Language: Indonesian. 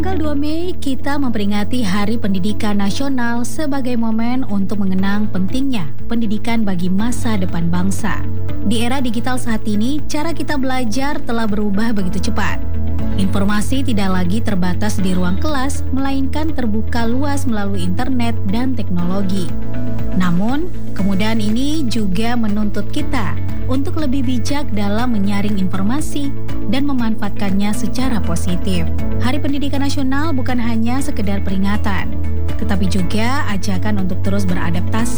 Tanggal 2 Mei kita memperingati Hari Pendidikan Nasional sebagai momen untuk mengenang pentingnya pendidikan bagi masa depan bangsa. Di era digital saat ini, cara kita belajar telah berubah begitu cepat. Informasi tidak lagi terbatas di ruang kelas, melainkan terbuka luas melalui internet dan teknologi. Namun, kemudahan ini juga menuntut kita untuk lebih bijak dalam menyaring informasi dan memanfaatkannya secara positif. Hari Pendidikan Nasional bukan hanya sekedar peringatan, tetapi juga ajakan untuk terus beradaptasi